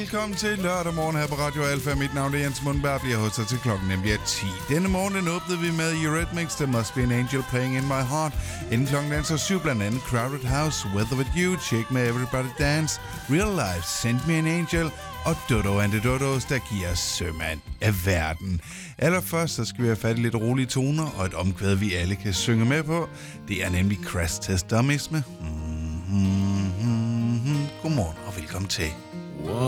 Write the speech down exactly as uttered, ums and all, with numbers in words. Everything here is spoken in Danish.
velkommen til lørdag morgen her på Radio Alfa. Mit navn er Jens Mundberg, bliver hos dig til klokken nemlig er ti. Denne morgen åbnede vi med Eurythmics, There Must Be an Angel Playing in My Heart. Inden klokken er så syv, blandt andet Crowded House, Weather With You, Shake Me Everybody Dance, Real Life, Send Me an Angel og Dodo and the Dodos, der giver sømand af verden. Allerførst så skal vi have fat i lidt rolige toner og et omkvæd, vi alle kan synge med på. Det er nemlig Crash Test Dummies med mm-hmm. Godmorgen og velkommen til.